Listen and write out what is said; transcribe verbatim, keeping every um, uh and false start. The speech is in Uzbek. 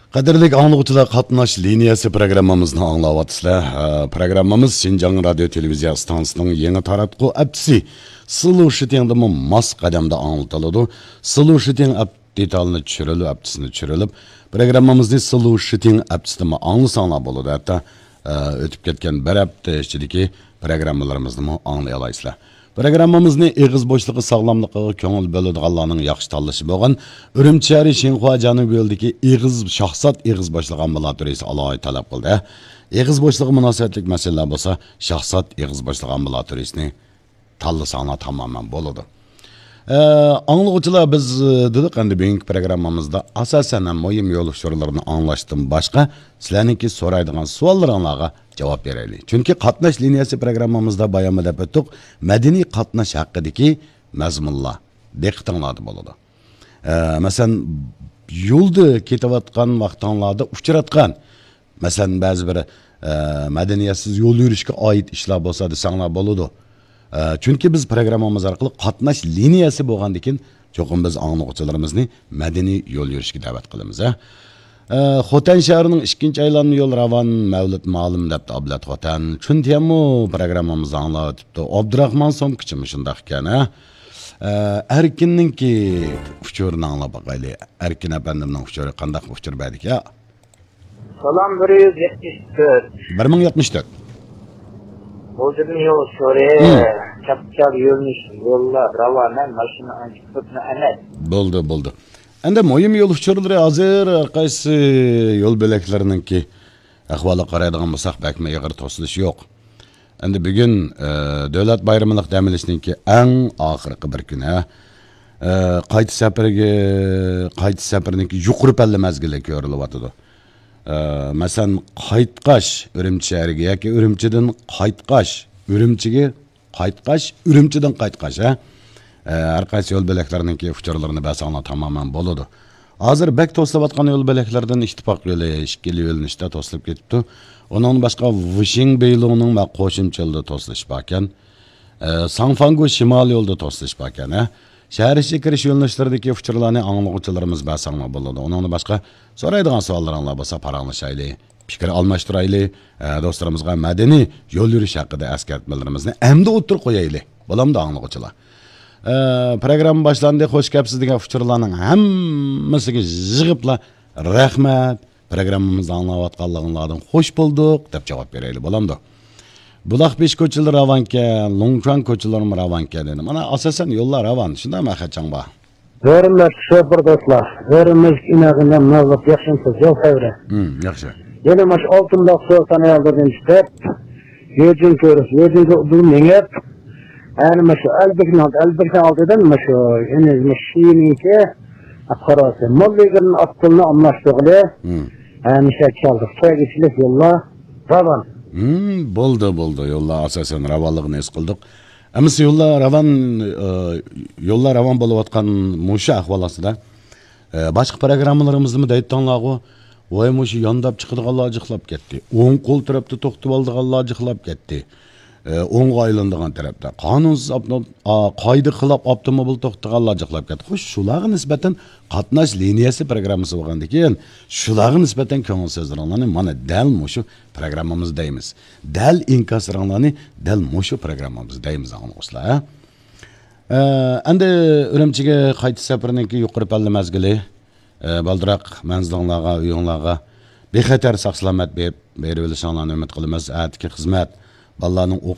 Qadrli anlıqçılar qatnaş liniyası programmamızını anlavatısılar. Programmamız Şinjan Radyo Televiziya Stansının yeni taratqı apsi Sılı Şıtiyanda mı mas qadamda anlatılıdı. Sılı Şıtiyan ap detalını çürülü, aptisini çürülüp programmamızda Sılı Şıtiyan aptisini mı anlısanlar boludu. Hatta ötüp ketken bir hafta içindeki programmalarımızını mı anlayalaysılar. Programmamızın eğiz boşluğu sağlamlığı köngül bölüdüğallarının yaxşı tallışı boğan Ürümçeri Şinhua Canı böldeki eğiz şahsat eğiz boşluğu ambulatoriyası Allah'a talep kıldı. Eğiz boşluğu münasebetlik meseleler bolsa şahsat eğiz boşluğu ambulatoriyasını tallısanlar tamamen boludu. Ee, Anlıqçılar biz dedik endi bugünkü programmamızda asasen moyim yolu sorularını anlaştım başka sizlerinki soraydigan suallarınlarga cevap bereylik. Çünkü qatnaş liniyası programmamızda bayamı dep ötdük. Medeni qatnaş haqqidagi mazmunlar diqqatinglarda bo'ladi. Ee, Mesela yolda ketayotgan vaqtinglarda uchratgan mesela ba'zi bir e, medeniyatsiz yo'l yurishga oid ishlar bo'lsa desanglar bo'ladi. Çünkü biz programmamız arkalı qatnaş liniyası bo'lgandan çoxum biz anlıqçılarımızı medeni yol yürüşüge davet qilamiz. Xotan şəhərinin ikkinchi aylanma yol ravan Mevlüt Malım depti Ablat Xotan. Çünkü programmamızı anlatıptı. Abdurrahman Somkiçim şundaq ekan. Erkinning ki uçurunu anla bakaylı. Erkin efendimning uçuru qandaq uçur bədik ya? Salam bir yuz yetmiş dört. bir ming yetmiş dört. Bozulun yolu şöyle çapçal yürümüş yollar ravanen maşını ancak tutma emet. Buldu buldu. Ende moyum yol uçurları hazır qaysı yol böleklerinin ki ahvalı qaraydigan bolsaq bakma yığır tosuluş yok. Ende bugün e, Dövlət bayramlıq dəmilişinin ki ən axırqı bir gün ha. E, qayıt səfərige qayıt səfərinin ki yuqur pəlli məzgili görülüb atıdı. Ee, mesela Qaytqaş Ürümçiге yoki Ürümçidən Qaytqaş Ürümçiге Qaytqaş Ürümçidən Qaytqaş ha. Ee, Her qaysı yol böleklerinin uçurlarını bəsana tamamen boludu. Hazır bek toslab atqan yol böleklerden ittifaq yolu işkili yolunishda toslab ketipti. Onun başqa Vişing Beyluğunun və qoşumçılığı toslashib ekan. Ee, Sanfangu Şimal yolda toslashib ekan ha. Şəhər içi kiriş yolunuşlardaki uçurlarını anlıqçılarımız bəsana boludu. Onun başqa soraydigan suallarınlar bolsa paranlaşaylı, fikir almashtıraylı, e, dostlarımızga medeni yol yürüyüş haqqında eskertmelerimizni emdi otur qoyaylı. Bolam da anlıqçılar. E, program başlandı, hoş gəpsiz degan uçurlarning hammasiga jig'ibla rahmat. Programmamızda anlayatqanlardan hoş bulduk deb cevap berayli. Bolam da. Bulaq beş koçular ravanken, Longchuan koçular mı ravanken dedim. Ana asasen yollar ravan. Şunda mı kaçan ba? Hürmet şoför dostlar. Hürmet inağından mevlut yaşınsız yol fevre. Hmm, yaxşı. Yine maş altında soğuktan ayaldırdım işte. Yüzün körüs, yüzün körüs, mengep. Yani maş elbekten aldı, elbekten aldı dedim maş o. Yani maş şiinin ki, akarası. Mallıgının aklını anlaştığı. Yani şey çaldık. Çaygıçlık yollar ravan. Hmm, boldu boldu. Yollar asasen ravanlığını es kıldık. Amisi yollar ravan, e, yollar ravan bolup atkan muşa ahvalası da. E, başka programlarımızda mı deyittanlağı? Vay muşu yandap çıkıdık Allah acıklap gitti. On kol tarafta toktub aldık Allah acıklap gitti. E, on qayılındığın tarafta. Kanunsuz kaydı kılap optomobil toktuq Allah acıklap gitti. Hoş şulağı nispeten qatnaş liniyası programması olğandı ki, şulağı nispeten köngül sözlerini mana dal muşu programmamız deymiz. Dal inkasıranlarını dal muşu programmamız deymiz anlıqçılar. Ha? E, endi Ürümçiге qaytı səfərininki yuqori pəlli məzgili, e, baldıraq mənzilinglarga, uyinglarga bexatar saq salamat berib berib olishinglarni umid qilamiz. Atki xizmat, balalarning